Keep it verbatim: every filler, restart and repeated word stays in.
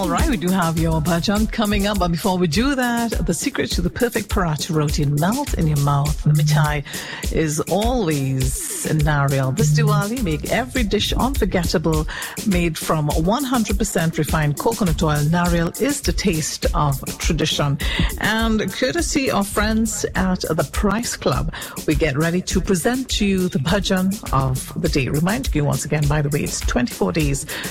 All right, we do have your bhajan coming up, but before we do that, the secret to the perfect paratha roti melt in your mouth. The mithai is always nariyal. This Diwali, make every dish unforgettable. Made from one hundred percent refined coconut oil, nariyal is the taste of tradition. And courtesy of friends at the Price Club, we get ready to present to you the bhajan of the day. Reminding you once again, by the way, it's twenty-four days